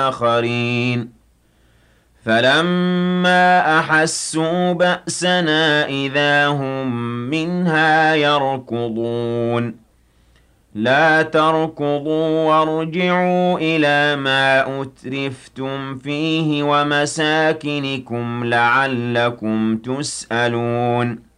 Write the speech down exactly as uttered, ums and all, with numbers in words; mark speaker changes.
Speaker 1: آخَرِينَ فَلَمَّا أَحَسُّوا بَأْسَنَا إِذَا هُم مِّنْهَا يَرْكُضُونَ لَا تَرْكُضُوا وَارْجِعُوا إِلَىٰ مَا أُتْرِفْتُمْ فِيهِ وَمَسَاكِنِكُمْ لَعَلَّكُمْ تُسْأَلُونَ